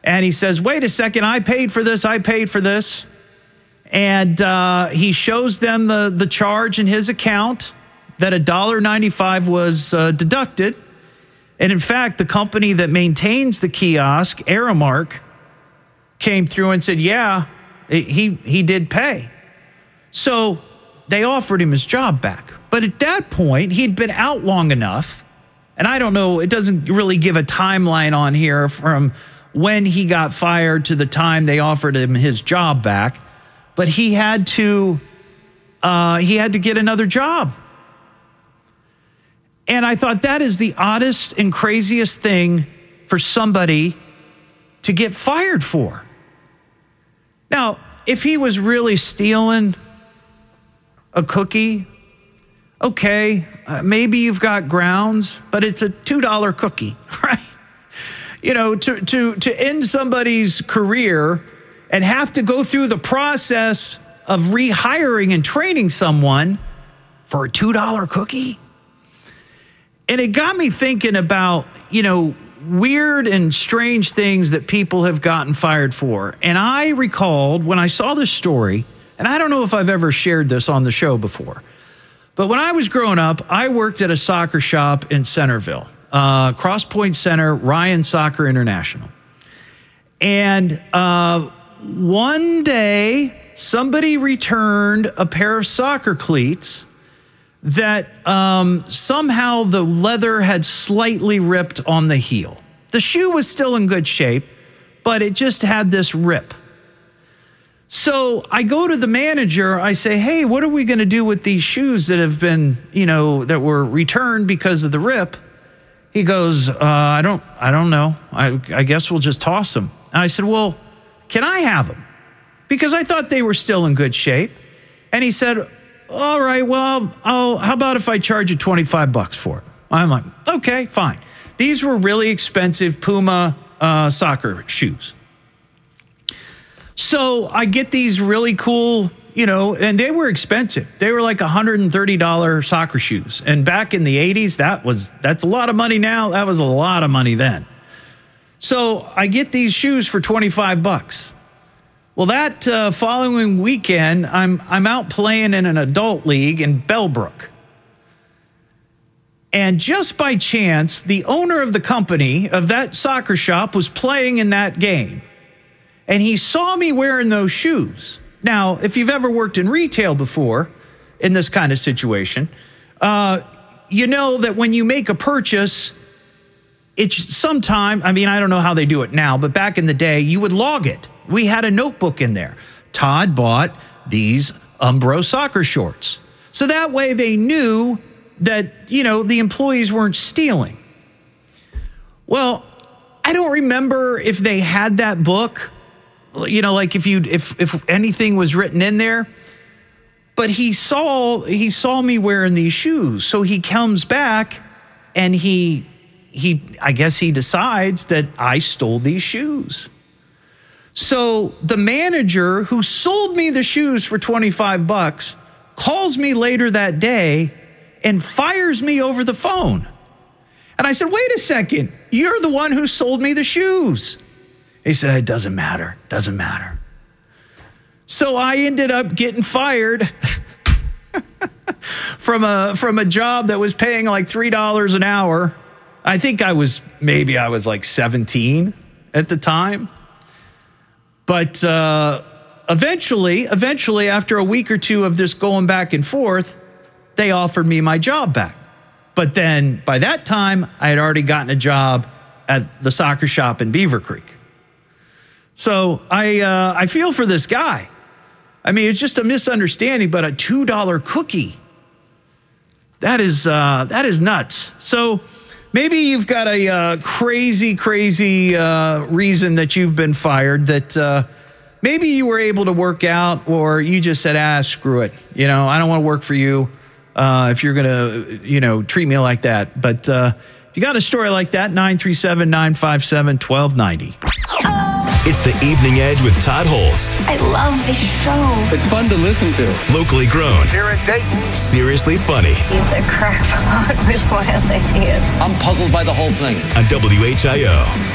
And he says, wait a second, I paid for this. And he shows them the charge in his account that $1.95 was deducted. And in fact, the company that maintains the kiosk, Aramark, came through and said, yeah, he did pay. So they offered him his job back. But at that point, he'd been out long enough. And I don't know, it doesn't really give a timeline on here from when he got fired to the time they offered him his job back. But he had to get another job. And I thought that is the oddest and craziest thing for somebody to get fired for. Now, if he was really stealing a cookie, okay, maybe you've got grounds, but it's a $2 cookie, right? You know, to end somebody's career and have to go through the process of rehiring and training someone for a $2 cookie. And it got me thinking about, you know, weird and strange things that people have gotten fired for. And I recalled when I saw this story, and I don't know if I've ever shared this on the show before, but when I was growing up, I worked at a soccer shop in Centerville, Cross Point Center, Ryan Soccer International. And one day, somebody returned a pair of soccer cleats that somehow the leather had slightly ripped on the heel. The shoe was still in good shape, but it just had this rip. So I go to the manager, I say, hey, what are we going to do with these shoes that have been, you know, that were returned because of the rip? He goes, I don't know. I guess we'll just toss them. And I said, well, can I have them? Because I thought they were still in good shape. And he said, all right, well, how about if I charge you $25 for it? I'm like, okay, fine. These were really expensive Puma soccer shoes. So I get these really cool, you know, and they were expensive. They were like $130 soccer shoes. And back in the 80s, that's a lot of money now. That was a lot of money then. So I get these shoes for $25. Well, that following weekend, I'm out playing in an adult league in Bellbrook. And just by chance, the owner of the company of that soccer shop was playing in that game. And he saw me wearing those shoes. Now, if you've ever worked in retail before in this kind of situation, you know that when you make a purchase, it's sometime, I mean, I don't know how they do it now, but back in the day, you would log it. We had a notebook in there. Todd bought these Umbro soccer shorts. So that way they knew that, you know, the employees weren't stealing. Well, I don't remember if they had that book, you know, like if anything was written in there, but he saw me wearing these shoes. So he comes back and I guess he decides that I stole these shoes. So the manager who sold me the shoes for $25 calls me later that day and fires me over the phone. And I said, wait a second, you're the one who sold me the shoes. He said, it doesn't matter. So I ended up getting fired from a job that was paying like $3 an hour. I think I was like 17 at the time. But eventually, after a week or two of this going back and forth, they offered me my job back. But then by that time, I had already gotten a job at the soccer shop in Beaver Creek. So I feel for this guy. I mean, it's just a misunderstanding, but a $2 cookie, that is nuts. So maybe you've got a crazy reason that you've been fired that maybe you were able to work out, or you just said, screw it. You know, I don't want to work for you if you're going to, you know, treat me like that. But if you got a story like that, 937-957-1290. It's the Evening Edge with Todd Holst. I love this show. It's fun to listen to. Locally grown. Here in Dayton. Seriously funny. It's a crackpot with wild ideas. I'm puzzled by the whole thing. On WHIO.